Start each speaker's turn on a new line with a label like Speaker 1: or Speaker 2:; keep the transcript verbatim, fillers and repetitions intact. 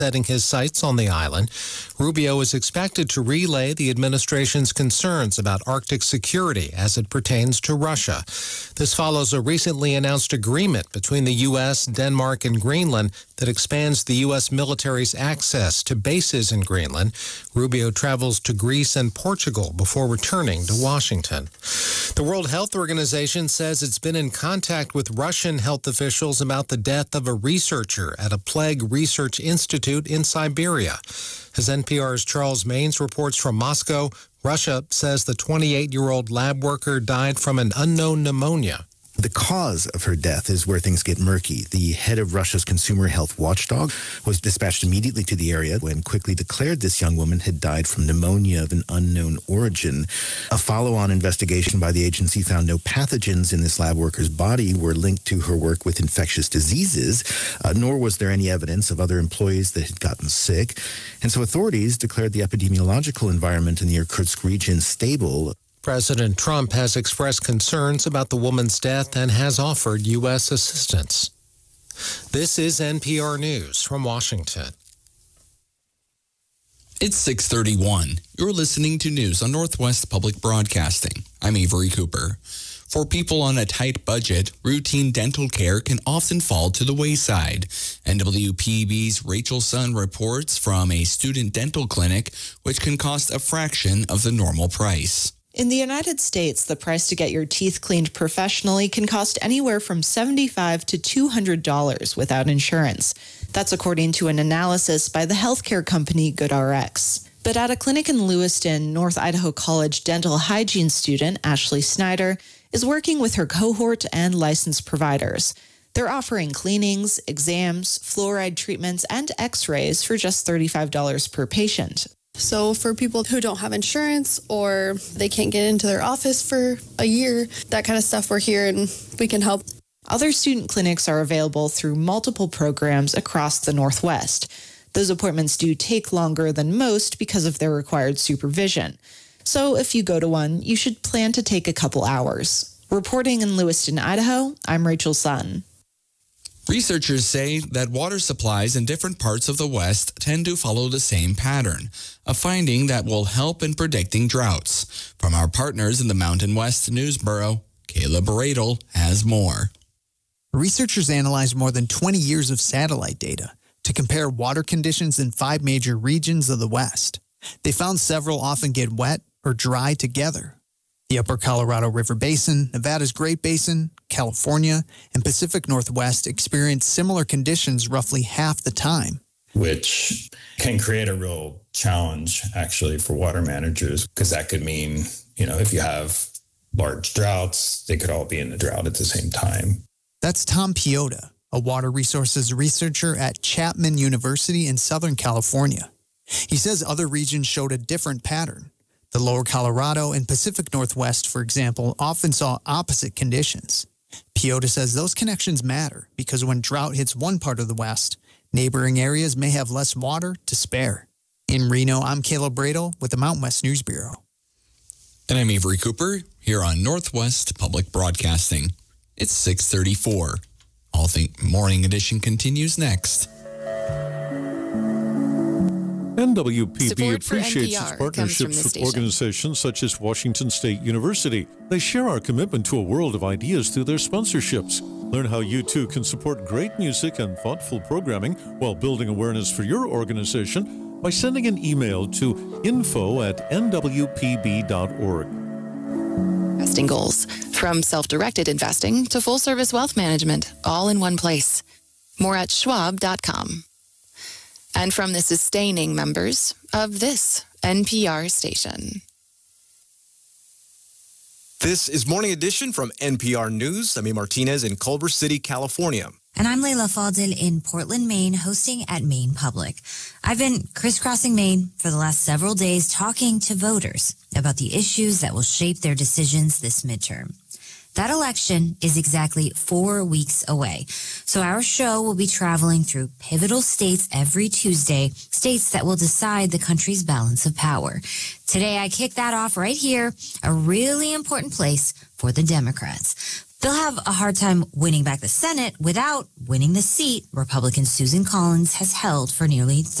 Speaker 1: setting his sights on the island. Rubio is expected to relay the administration's concerns about Arctic security as it pertains to Russia. This follows a recently announced agreement between the U S, Denmark, and Greenland that expands the U S military's access to bases in Greenland. Rubio travels to Greece and Portugal before returning to Washington. The World Health Organization says it's been in contact with Russian health officials about the death of a researcher at a plague research institute in Siberia. As N P R's Charles Maines reports from Moscow, Russia says the twenty-eight-year-old lab worker died from an unknown pneumonia.
Speaker 2: The cause of her death is where things get murky. The head of Russia's consumer health watchdog was dispatched immediately to the area and quickly declared this young woman had died from pneumonia of an unknown origin. A follow-on investigation by the agency found no pathogens in this lab worker's body were linked to her work with infectious diseases, uh, nor was there any evidence of other employees that had gotten sick. And so authorities declared the epidemiological environment in the Irkutsk region stable.
Speaker 1: President Trump has expressed concerns about the woman's death and has offered U S assistance. This is N P R News from Washington.
Speaker 3: It's six thirty-one. You're listening to news on Northwest Public Broadcasting. I'm Avery Cooper. For people on a tight budget, routine dental care can often fall to the wayside. N W P B's Rachel Sun reports from a student dental clinic, which can cost a fraction of the normal price.
Speaker 4: In the United States, the price to get your teeth cleaned professionally can cost anywhere from seventy-five dollars to two hundred dollars without insurance. That's according to an analysis by the healthcare company GoodRx. But at a clinic in Lewiston, North Idaho College dental hygiene student Ashley Snyder is working with her cohort and licensed providers. They're offering cleanings, exams, fluoride treatments, and x-rays for just thirty-five dollars per patient.
Speaker 5: So for people who don't have insurance or they can't get into their office for a year, that kind of stuff, we're here and we can help.
Speaker 4: Other student clinics are available through multiple programs across the Northwest. Those appointments do take longer than most because of their required supervision. So if you go to one, you should plan to take a couple hours. Reporting in Lewiston, Idaho, I'm Rachel Sun.
Speaker 3: Researchers say that water supplies in different parts of the West tend to follow the same pattern, a finding that will help in predicting droughts. From our partners in the Mountain West News Bureau, Caleb Bradle has more.
Speaker 6: Researchers analyzed more than twenty years of satellite data to compare water conditions in five major regions of the West. They found several often get wet or dry together. The Upper Colorado River Basin, Nevada's Great Basin, California, and Pacific Northwest experience similar conditions roughly half the time.
Speaker 7: Which can create a real challenge, actually, for water managers, because that could mean, you know, if you have large droughts, they could all be in a drought at the same time.
Speaker 6: That's Tom Piota, a water resources researcher at Chapman University in Southern California. He says other regions showed a different pattern. The Lower Colorado and Pacific Northwest, for example, often saw opposite conditions. Piota says those connections matter because when drought hits one part of the West, neighboring areas may have less water to spare. In Reno, I'm Caleb Bradle with the Mountain West News Bureau.
Speaker 3: And I'm Avery Cooper here on Northwest Public Broadcasting. It's six thirty-four. All Think Morning Edition continues next.
Speaker 8: N W P B
Speaker 9: Support
Speaker 8: appreciates its partnerships with organizations such as Washington State University. They share our commitment to a world of ideas through their sponsorships. Learn how you too can support great music and thoughtful programming while building awareness for your organization by sending an email to info at n w p b dot org.
Speaker 9: Investing goals, from self-directed investing to full-service wealth management, all in one place. More at schwab dot com. And from the sustaining members of this N P R station.
Speaker 10: This is Morning Edition from N P R News. I'm A. Martinez in Culver City, California.
Speaker 11: And I'm Layla Fadil in Portland, Maine, hosting at Maine Public. I've been crisscrossing Maine for the last several days talking to voters about the issues that will shape their decisions this midterm. That election is exactly four weeks away. So our show will be traveling through pivotal states every Tuesday, states that will decide the country's balance of power. Today, I kick that off right here, a really important place for the Democrats. They'll have a hard time winning back the Senate without winning the seat Republican Susan Collins has held for nearly